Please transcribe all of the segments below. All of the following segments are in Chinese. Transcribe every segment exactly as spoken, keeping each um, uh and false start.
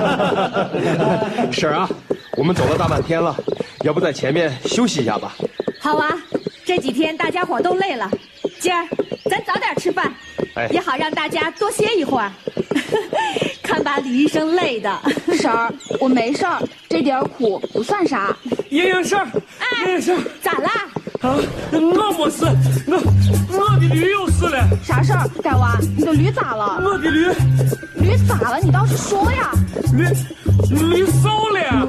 婶儿啊，我们走了大半天了，要不在前面休息一下吧？ 好啊，这几天大家伙都累了，今儿咱早点吃饭，哎，也好让大家多歇一会儿。看把李医生累的。 婶儿，我没事儿，这点苦不算啥。 爷爷婶儿， 哎， 爷爷婶儿， 咋啦？ 啊，我没事，我我的驴有事了。 啥事儿？盖娃，你的驴咋了？ 我的驴， 驴咋了？你倒是说呀！ 驴，驴烧了。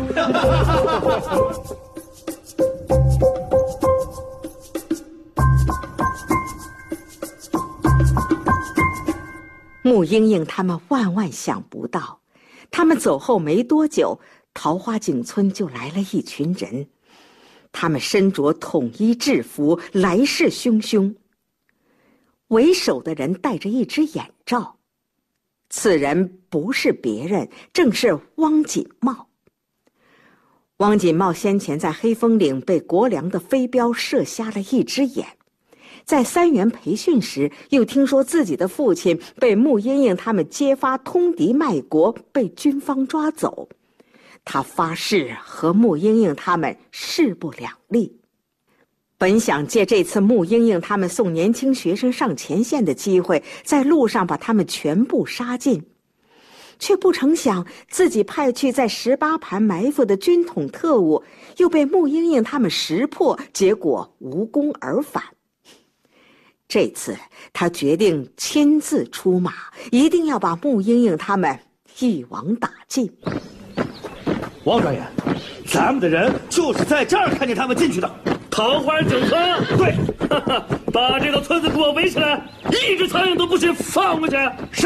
穆英英他们万万想不到，他们走后没多久，桃花井村就来了一群人。他们身着统一制服，来势汹汹。为首的人戴着一只眼罩，此人不是别人，正是汪锦茂。汪锦茂先前在黑风岭被国良的飞镖射瞎了一只眼，在三原培训时，又听说自己的父亲被穆英英他们揭发通敌卖国，被军方抓走。他发誓和穆英英他们势不两立。本想借这次穆英英他们送年轻学生上前线的机会，在路上把他们全部杀尽，却不成想自己派去在十八盘埋伏的军统特务，又被穆英英他们识破，结果无功而返。这次他决定亲自出马，一定要把穆英英他们一网打尽。 王专员，咱们的人就是在这儿看见他们进去的。 桃花井村， 对， 把这个村子给我围起来，一只苍蝇都不许放过去。 是。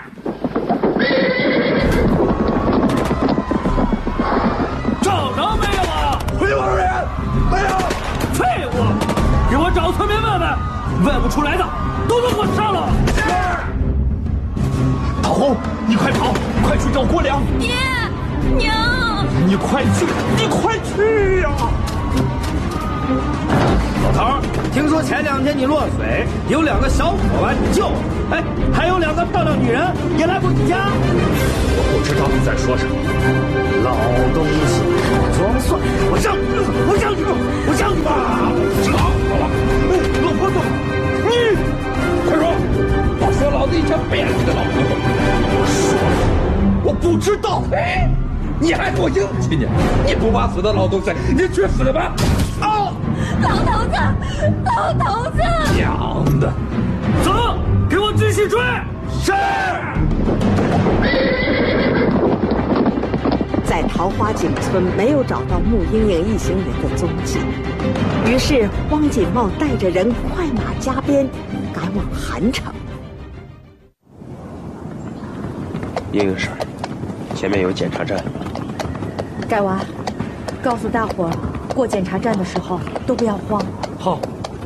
找着没有啊？ 回去，王专员，没有。 废物！给我找村民问问，问不出来的都给我杀了。 是。桃红，你快跑，快去找国良。 爹，娘， 你快去，你快去呀！老头，听说前两天你落水，有两个小伙把你救了，哎，还有两个漂亮女人也来过你家。 我不知道你在说什么。 老东西，装蒜！我让你，我让你，我让你吧！ 好了，老婆子，你快说，我说老子以前变你的老婆子。我说了，我不知道。哎，你还多硬气呢！你不怕死的老东西，你去死吧！啊！ 老头子，老头子！ 娘的！ 走，给我继续追！ 是。 在桃花井村没有找到穆英英一行人的踪迹，于是汪锦茂带着人快马加鞭赶往韩城。 英英婶，前面有检查站。 盖娃，告诉大伙儿，过检查站的时候都不要慌。 好。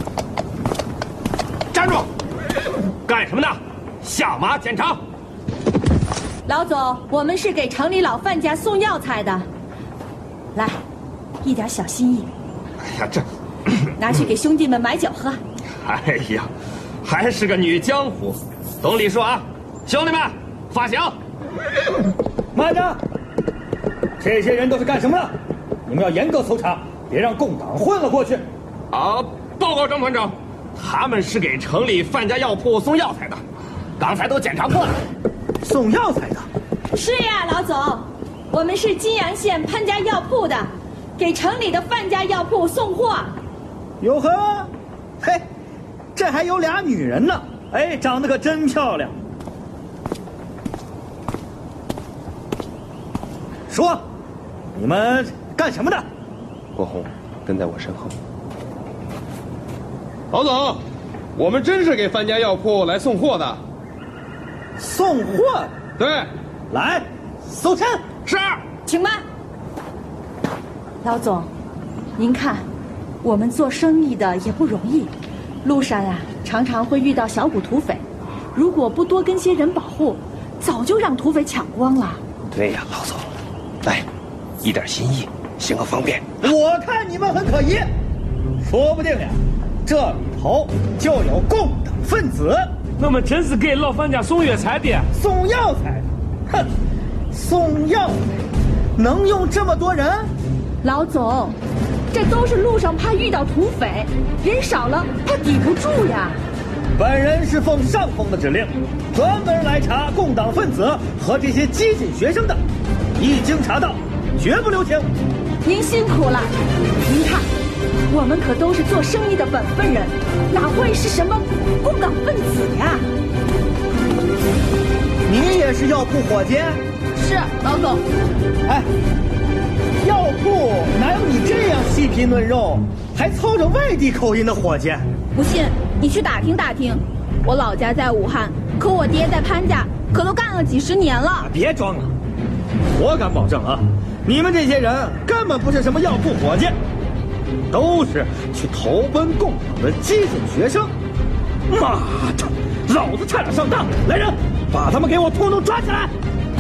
站住！干什么呢？下马检查。 老总，我们是给城里老范家送药材的，来，一点小心意。 哎呀，这拿去给兄弟们买酒喝。 哎呀，还是个女江湖，懂礼数啊！兄弟们，发饷。 慢着，这些人都是干什么的？你们要严格搜查，别让共党混了过去。 啊，报告张团长，他们是给城里范家药铺送药材的，刚才都检查过了。 送药材的？ 是呀，老总，我们是金阳县潘家药铺的，给城里的范家药铺送货。 哟呵，嘿，这还有俩女人呢，哎，长得可真漂亮。说，你们干什么的？ 国红，跟在我身后。老总，我们真是给范家药铺来送货的。 送货？ 对， 来，搜身。 是。 请慢。老总，您看，我们做生意的也不容易，路上啊常常会遇到小股土匪，如果不多跟些人保护，早就让土匪抢光了。 对呀，老总，来，一点心意，行个方便。 我看你们很可疑，说不定呀，这里头就有共党分子。 我们真是给老范家送药材的， 送药材，哼， 送药，能用这么多人？ 老总，这都是路上怕遇到土匪，人少了怕抵不住呀。 本人是奉上峰的指令，专门来查共党分子和这些激进学生的，一经查到，绝不留情。 您辛苦了。您看，我们可都是做生意的本分人，哪会是什么共党分子呀？ 你也是药铺伙计？ 是，老总。 哎，药铺哪有你这样细皮嫩肉，还操着外地口音的伙计？ 不信你去打听打听。我老家在武汉，可我爹在潘家，可都干了几十年了。 别装了，我敢保证啊，你们这些人根本不是什么药铺伙计，都是去投奔共党的激进学生。妈的，老子差点上当！来人，把他们给我通通抓起来！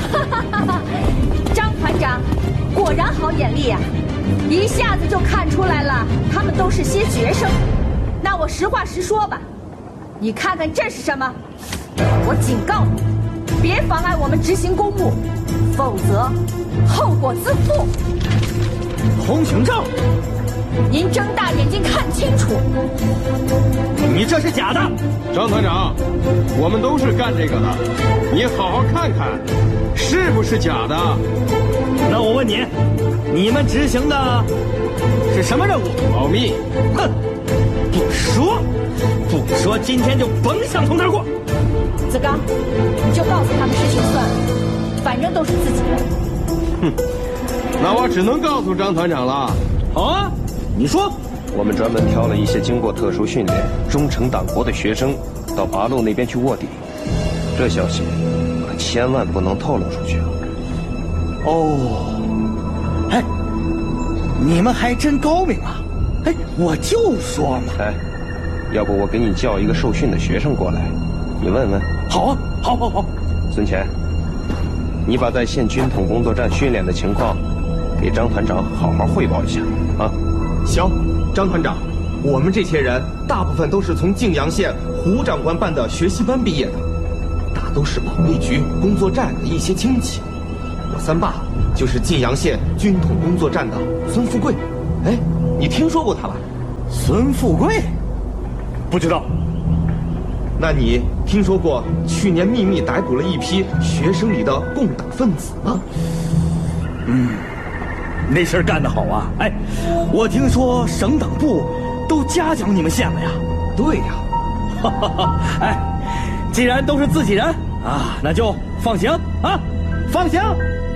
张团长，果然好眼力呀、啊，一下子就看出来了，他们都是些学生。那我实话实说吧，你看看这是什么？我警告你，别妨碍我们执行公务，否则后果自负。 通行证， 您睁大眼睛看清楚， 你这是假的。 张团长，我们都是干这个的，你好好看看，是不是假的？ 那我问你，你们执行的是什么任务？ 保密。 哼，不说，不说，今天就甭想从这儿过。 子刚，你就告诉他们事情算了，反正都是自己人。 哼，那我只能告诉张团长了。 好啊，你说。 我们专门挑了一些经过特殊训练、忠诚党国的学生，到八路那边去卧底。这消息可千万不能透露出去。 哦，哎，你们还真高明啊！哎，我就说嘛。 哎，要不我给你叫一个受训的学生过来，你问问。 好啊，好，好，好。 孙乾，你把在县军统工作站训练的情况，给张团长好好汇报一下啊。 行。张团长，我们这些人大部分都是从泾阳县胡长官办的学习班毕业的，大都是保卫局工作站的一些亲戚。我三爸就是泾阳县军统工作站的孙富贵，哎，你听说过他吧？ 孙富贵？不知道。 那你听说过去年秘密逮捕了一批学生里的共党分子吗？ 嗯。那事儿干得好啊！哎，我听说省党部都嘉奖你们县了呀。 对呀， 哈哈哈！哎，既然都是自己人啊，那就放行啊，放行！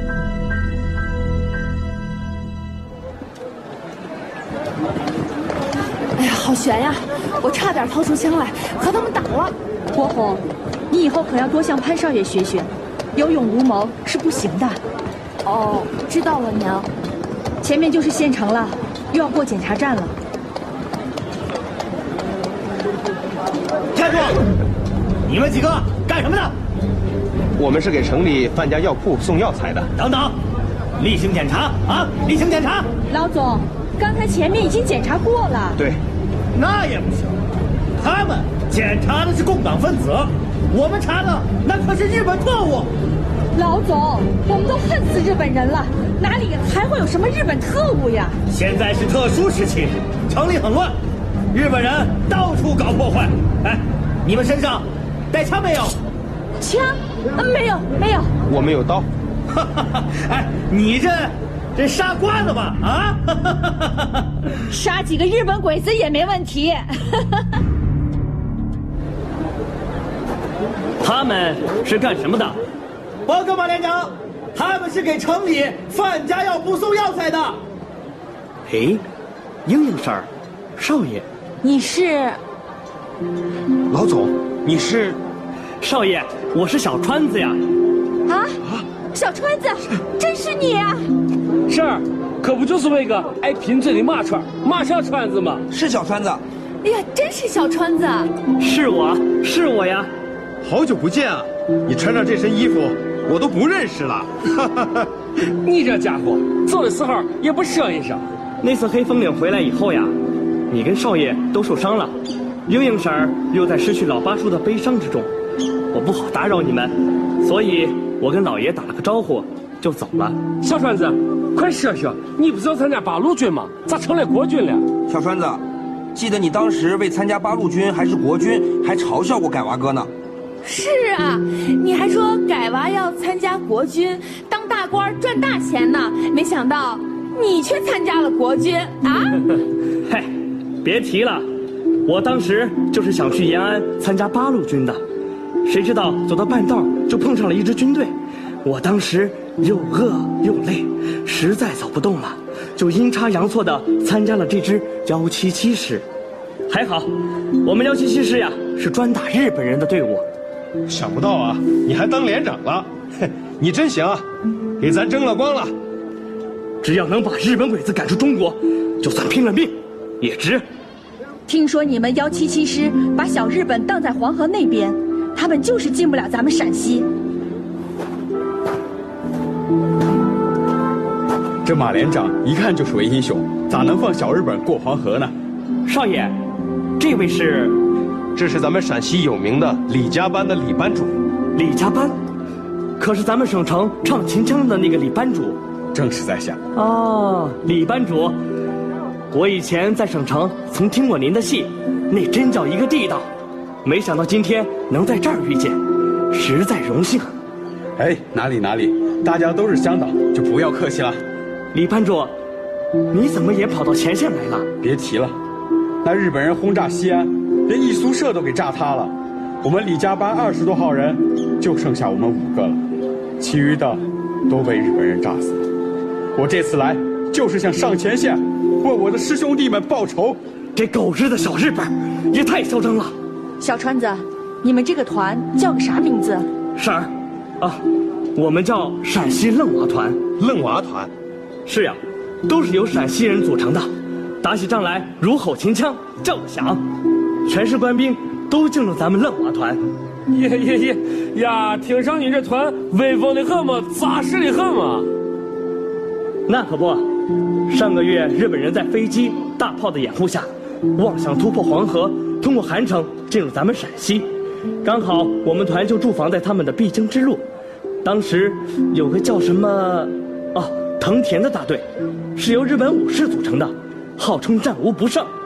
哎呀，好悬呀！我差点掏出枪来和他们打了。 火红，你以后可要多向潘少爷学学，有勇无谋是不行的。 哦，知道了，娘。 前面就是县城了，又要过检查站了。 站住！你们几个干什么的？ 我们是给城里范家药铺送药材的。 等等，例行检查啊！例行检查。 老总，刚才前面已经检查过了。 对， 那也不行，他们检查的是共党分子，我们查的那可是日本特务。 老总，我们都恨死日本人了，哪里还会有什么日本特务呀？ 现在是特殊时期，城里很乱，日本人到处搞破坏。哎，你们身上带枪没有？ 枪？没有，没有。 我们有刀。 哈哈哈！哎，你这这杀瓜子吧？啊？ 杀几个日本鬼子也没问题。 他们是干什么的？ 报告马连长，他们是给城里范家药铺送药材的。 哎，英英婶儿，少爷， 你是？ 老总，你是？ 少爷，我是小川子呀。 啊，小川子，真是你啊！ 是，可不就是那个爱贫嘴的马川马小川子吗？ 是小川子。 哎呀，真是小川子。 是我，是我呀。 好久不见啊！你穿上这身衣服，我都不认识了。 你这家伙走的时候也不说一声。 那次黑风岭回来以后呀，你跟少爷都受伤了，英英婶儿又在失去老八叔的悲伤之中，我不好打扰你们，所以我跟老爷打了个招呼， 就走了。 小川子，快说说，你不是要参加八路军吗？咋成了国军了？ 小川子，记得你当时为参加八路军还是国军，还嘲笑过改娃哥呢。 是啊，你还说改娃要参加国军，当大官赚大钱呢，没想到你却参加了国军啊！ 嘿，别提了，我当时就是想去延安参加八路军的，谁知道走到半道就碰上了一支军队，我当时又饿又累，实在走不动了，就阴差阳错的参加了这支幺七七师。还好，我们幺七七师呀是专打日本人的队伍。 想不到啊，你还当连长了，你真行啊，给咱争了光了。 只要能把日本鬼子赶出中国，就算拼了命也值。 听说你们幺七七师把小日本荡在黄河那边，他们就是进不了咱们陕西。 这马连长一看就是位英雄，咋能放小日本过黄河呢？ 少爷，这位是？ 这是咱们陕西有名的李家班的李班主。 李家班，可是咱们省城唱秦腔的那个李班主。 正是在下。 哦，李班主，我以前在省城曾听过您的戏，那真叫一个地道。没想到今天能在这儿遇见，实在荣幸。 哎，哪里哪里，大家都是乡党，就不要客气了。 李班主，你怎么也跑到前线来了？ 别提了，那日本人轰炸西安，连一宿舍都给炸塌了。我们李家班二十多号人，就剩下我们五个了，其余的都被日本人炸死了。我这次来就是想上前线，为我的师兄弟们报仇。 这狗日的小日本也太嚣张了！ 小川子，你们这个团叫个啥名字？ 婶儿，啊，我们叫陕西愣娃团。 愣娃团， 是呀，都是由陕西人组成的。打起仗来如吼秦腔，叫得响，全市官兵都敬重咱们愣娃团。 耶耶耶呀！听上你这团威风的很嘛，扎实的很嘛。 那可不，上个月日本人在飞机、大炮的掩护下，妄想突破黄河，通过韩城进入咱们陕西。刚好我们团就驻防在他们的必经之路。当时有个叫什么，哦，藤田的大队，是由日本武士组成的，号称战无不胜。